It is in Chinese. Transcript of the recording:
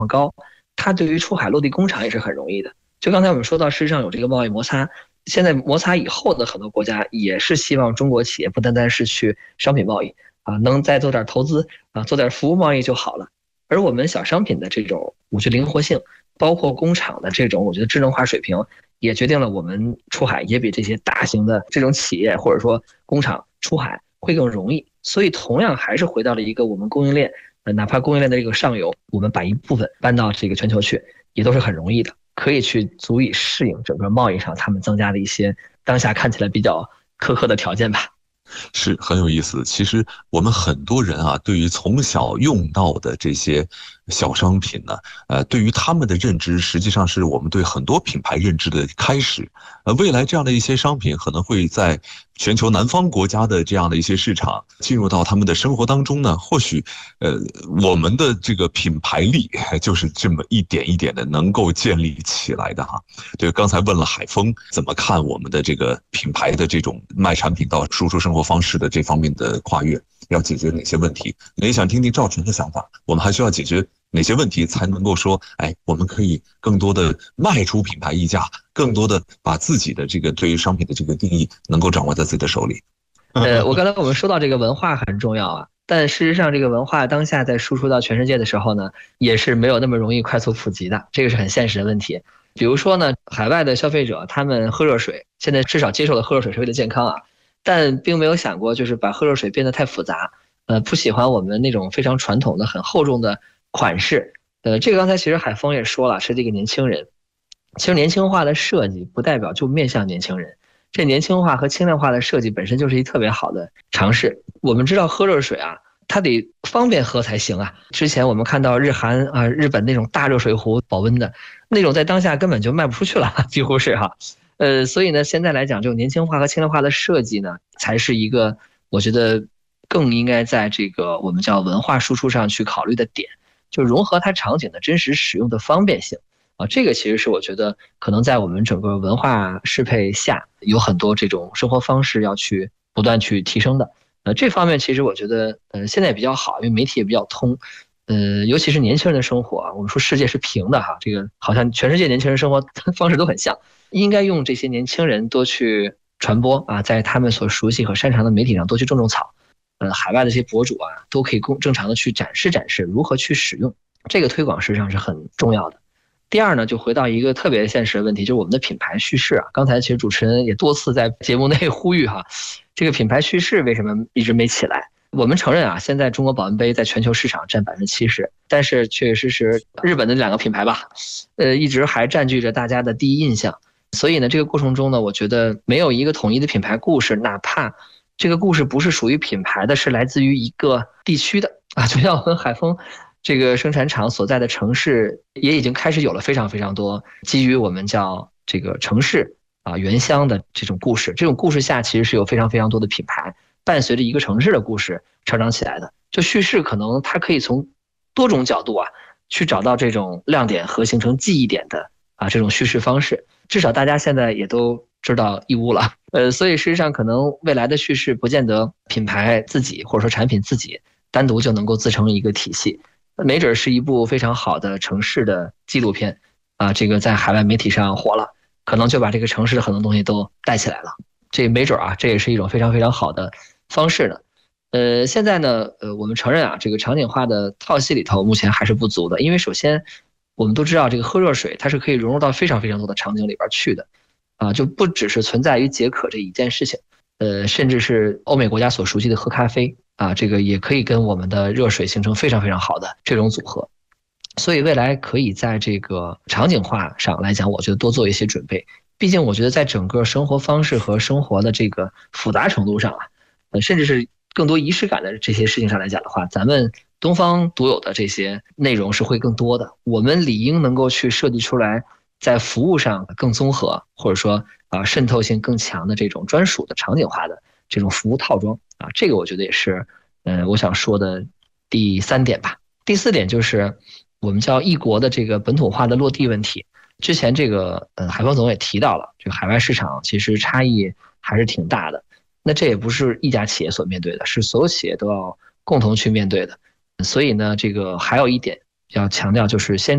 高，它对于出海落地工厂也是很容易的。就刚才我们说到，事实上有这个贸易摩擦，现在摩擦以后的很多国家也是希望中国企业不单单是去商品贸易啊，能再做点投资啊，做点服务贸易就好了。而我们小商品的这种我觉得灵活性，包括工厂的这种我觉得智能化水平，也决定了我们出海也比这些大型的这种企业或者说工厂出海会更容易。所以同样还是回到了一个我们供应链，哪怕供应链的这个上游，我们把一部分搬到这个全球去，也都是很容易的，可以去足以适应整个贸易上他们增加的一些当下看起来比较苛刻的条件吧。 是很有意思。其实我们很多人啊，对于从小用到的这些小商品呢，对于他们的认知，实际上是我们对很多品牌认知的开始。未来这样的一些商品可能会在全球南方国家的这样的一些市场进入到他们的生活当中呢，或许我们的这个品牌力就是这么一点一点的能够建立起来的哈。对，刚才问了海峰怎么看我们的这个品牌的这种卖产品到输出生活方式的这方面的跨越，要解决哪些问题？也想听听赵晨的想法，我们还需要解决哪些问题才能够说，我们可以更多的迈出品牌溢价，更多的把自己的这个对于商品的这个定义能够掌握在自己的手里。 我刚才我们说到这个文化很重要啊，但事实上这个文化当下在输出到全世界的时候呢，也是没有那么容易快速普及的，这个是很现实的问题。比如说呢，海外的消费者他们喝热水，现在至少接受了喝热水是为了健康啊，但并没有想过就是把喝热水变得太复杂，不喜欢我们那种非常传统的很厚重的款式。这个刚才其实海峰也说了，是这个年轻人。其实年轻化的设计不代表就面向年轻人，这年轻化和轻量化的设计本身就是一特别好的尝试。我们知道喝热水啊，它得方便喝才行啊。之前我们看到日韩啊、日本那种大热水壶保温的那种，在当下根本就卖不出去了，几乎是哈。所以呢，现在来讲，这种年轻化和轻量化的设计呢，才是一个我觉得更应该在这个我们叫文化输出上去考虑的点，就融合它场景的真实使用的方便性。这个其实是我觉得可能在我们整个文化适配下，有很多这种生活方式要去不断去提升的。这方面其实我觉得现在也比较好，因为媒体也比较通。尤其是年轻人的生活啊，我们说世界是平的哈，这个好像全世界年轻人生活方式都很像，应该用这些年轻人多去传播啊，在他们所熟悉和擅长的媒体上多去种草。海外的这些博主啊，都可以正常的去展示如何去使用，这个推广实际上是很重要的。第二呢，就回到一个特别现实的问题，就是我们的品牌叙事啊。刚才其实主持人也多次在节目内呼吁哈，这个品牌叙事为什么一直没起来？我们承认啊，现在中国保温杯在全球市场占70%，但是确确实实日本的2个品牌吧，一直还占据着大家的第一印象。所以呢，这个过程中呢，我觉得没有一个统一的品牌故事，哪怕这个故事不是属于品牌的，是来自于一个地区的啊，就像我们海丰这个生产厂所在的城市也已经开始有了非常非常多基于我们叫这个城市啊原乡的这种故事，这种故事下其实是有非常非常多的品牌伴随着一个城市的故事成长起来的。就叙事可能它可以从多种角度啊去找到这种亮点和形成记忆点的这种叙事方式，至少大家现在也都知道义乌了。所以事实上可能未来的叙事不见得品牌自己或者说产品自己单独就能够自成一个体系，没准是一部非常好的城市的纪录片啊，这个在海外媒体上火了，可能就把这个城市的很多东西都带起来了。这没准啊，这也是一种非常非常好的方式呢。现在呢，我们承认啊，这个场景化的套系里头目前还是不足的，因为首先我们都知道这个喝热水它是可以融入到非常非常多的场景里边去的啊，就不只是存在于解渴这一件事情，甚至是欧美国家所熟悉的喝咖啡啊，这个也可以跟我们的热水形成非常非常好的这种组合。所以未来可以在这个场景化上来讲，我觉得多做一些准备。毕竟我觉得在整个生活方式和生活的这个复杂程度上啊，甚至是更多仪式感的这些事情上来讲的话，咱们东方独有的这些内容是会更多的。我们理应能够去设计出来在服务上更综合，或者说渗透性更强的这种专属的场景化的这种服务套装啊，这个我觉得也是我想说的第3点吧。第4点就是我们叫异国的这个本土化的落地问题。之前这个海峰总也提到了，这个海外市场其实差异还是挺大的。那这也不是一家企业所面对的，是所有企业都要共同去面对的。所以呢，这个还有一点要强调，就是先